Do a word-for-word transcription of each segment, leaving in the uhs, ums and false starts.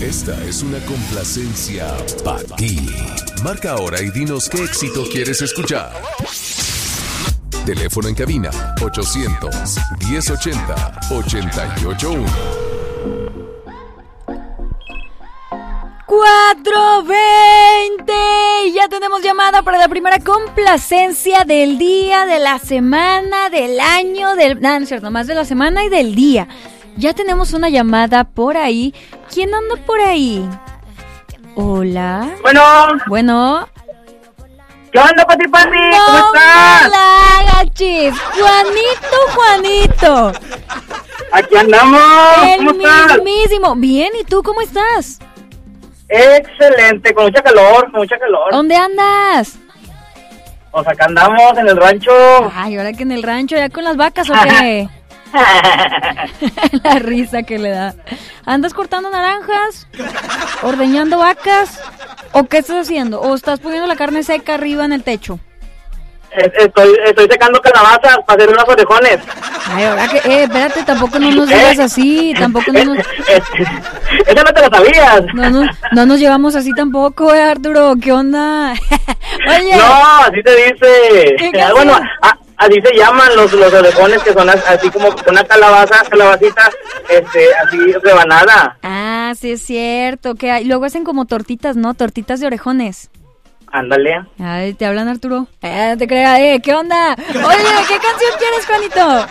Esta es una complacencia para ti. Marca ahora y dinos qué éxito quieres escuchar. Teléfono en cabina ochocientos, diez ochenta, ochenta y ocho uno. cuatro veinte. Ya tenemos llamada para la primera complacencia del día, de la semana, del año, del... No, no es cierto, más de la semana y del día. Ya tenemos una llamada por ahí. ¿Quién anda por ahí? Hola. Bueno. Bueno. ¿Qué onda, Pati Pati? No, ¿Cómo estás? Hola, gachis. Juanito, Juanito. Aquí andamos. El ¿Cómo estás? mismísimo. Bien, ¿y tú cómo estás? Excelente, con mucha calor, con mucha calor. ¿Dónde andas? Pues acá andamos en el rancho. Ay, ahora que en el rancho, ¿ya con las vacas o qué? La risa que le da. ¿Andas cortando naranjas? ¿Ordeñando vacas? ¿O qué estás haciendo? ¿O estás poniendo la carne seca arriba en el techo? Estoy, estoy secando calabazas para hacer unos orejones. Ay, ahora que... Eh, espérate, tampoco no nos digas así. Tampoco no nos... Esa no te la sabías. No, no, no nos llevamos así tampoco, eh, Arturo. ¿Qué onda? Oye. No, así te dice. ¿Qué, qué bueno, a, así se llaman los, los orejones, que son así como una calabaza, calabacita, este, así rebanada. Ah, sí es cierto. Que hay. Luego hacen como tortitas, ¿no? Tortitas de orejones. Ándale. Ay, ¿te hablan, Arturo? Eh, no te creas, eh, ¿qué onda? Oye, ¿qué canción quieres, Juanito?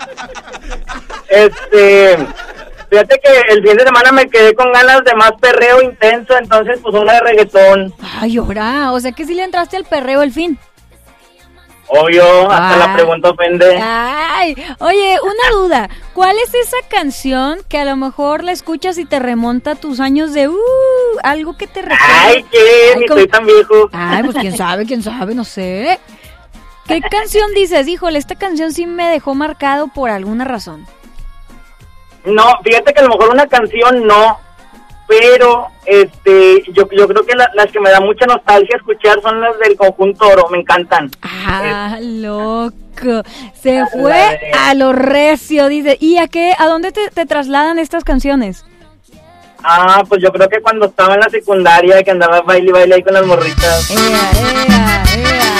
Este, fíjate que el fin de semana me quedé con ganas de más perreo intenso, entonces pues una de reggaetón. Ay, ahora, o sea que sí le entraste al perreo el fin. Obvio, hasta ah, la pregunta ofende. Ay, oye, una duda. ¿Cuál es esa canción que a lo mejor la escuchas y te remonta a tus años de uh, algo que te recuerda? Ay, ¿qué? Ni soy tan viejo. Ay, pues quién sabe, quién sabe, no sé. ¿Qué canción dices? Híjole, esta canción sí me dejó marcado por alguna razón. No, fíjate que a lo mejor una canción no, pero este yo yo creo que la, las que me da mucha nostalgia escuchar son las del Conjunto Oro, me encantan. Ah, es, loco. Se fue de... a lo recio, dice. ¿Y a qué? ¿A dónde te, te trasladan estas canciones? Ah, pues yo creo que cuando estaba en la secundaria, que andaba baile y baile ahí con las morritas. Ea, ea, ea.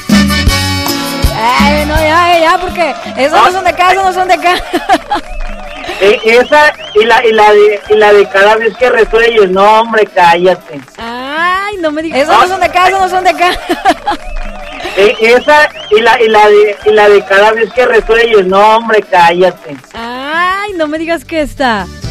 Ay, no, ya, ya, porque esos no, no son de acá, esos no son de acá. Eh, esa y la y la de y la de cada vez que resuelles, no hombre, cállate. Ay, no me digas. Esos no son de acá, esos no son de acá. Eh, esa y la y la de y la de cada vez que resuelles, no hombre, cállate. Ay, no me digas que está.